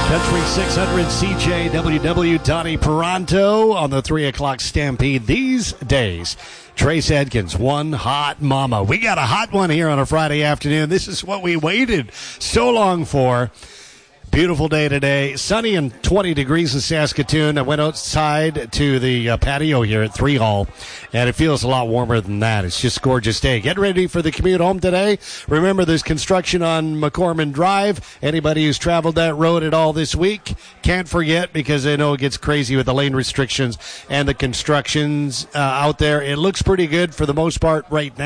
Country 600 CJWW, Donnie Peranto on the 3 o'clock Stampede these days. Trace Adkins, One Hot Mama. We got a hot one here on a Friday afternoon. This is what we waited so long for. Beautiful day today. Sunny and 20 degrees in Saskatoon. I went outside to the patio here at 3 Hall, and it feels a lot warmer than that. It's just a gorgeous day. Get ready for the commute home today. Remember, there's construction on McCormick Drive. Anybody who's traveled that road at all this week, can't forget, because I know it gets crazy with the lane restrictions and the constructions out there. It looks pretty good for the most part right now.